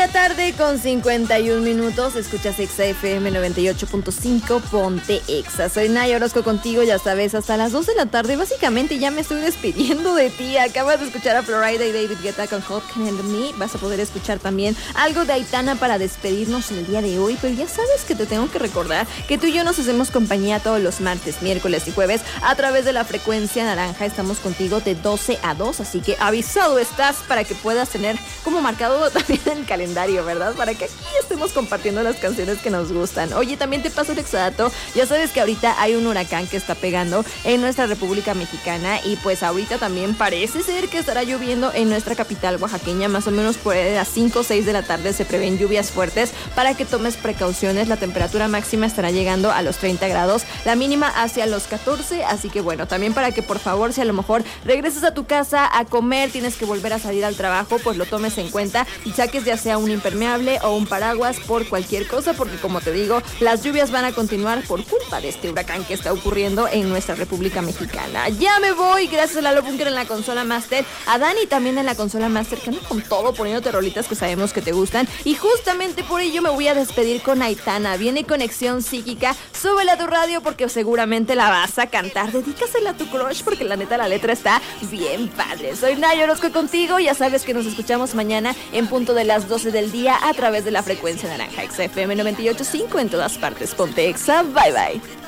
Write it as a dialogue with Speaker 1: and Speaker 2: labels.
Speaker 1: la tarde con 51 minutos, escuchas Exa FM 98.5, ponte Exa. Soy Nay Orozco contigo, ya sabes, hasta las 2 de la tarde. Básicamente ya me estoy despidiendo de ti. Acabas de escuchar a Florida y David Guetta con Hot Can Handle Me. Vas a poder escuchar también algo de Aitana para despedirnos el día de hoy. Pero ya sabes que te tengo que recordar que tú y yo nos hacemos compañía todos los martes, miércoles y jueves a través de la frecuencia naranja. Estamos contigo de 12 a 2, así que avisado estás para que puedas tener como marcado también el calendario, ¿verdad? Para que aquí estemos compartiendo las canciones que nos gustan. Oye, también te paso el exadato. Ya sabes que ahorita hay un huracán que está pegando en nuestra República Mexicana y pues ahorita también parece ser que estará lloviendo en nuestra capital oaxaqueña. Más o menos por las 5 o 6 de la tarde se prevén lluvias fuertes para que tomes precauciones. La temperatura máxima estará llegando a los 30 grados, la mínima hacia los 14, así que bueno, también para que por favor, si a lo mejor regresas a tu casa a comer, tienes que volver a salir al trabajo, pues lo tomes en cuenta y saques ya sea un impermeable o un paraguas por cualquier cosa, porque como te digo, las lluvias van a continuar por culpa de este huracán que está ocurriendo en nuestra República Mexicana. Ya me voy, gracias a Lalo Bunker en la consola Master, a Dani también en la consola Master, que anda con todo poniéndote rolitas que sabemos que te gustan, y justamente por ello me voy a despedir con Aitana. Viene Conexión Psíquica, súbela a tu radio porque seguramente la vas a cantar, dedícasela a tu crush porque la neta la letra está bien padre. Soy Nay Orozco contigo, ya sabes que nos escuchamos mañana en punto de las 12 del día a través de la frecuencia naranja. Exa FM 98.5 en todas partes. Ponte Exa, bye bye.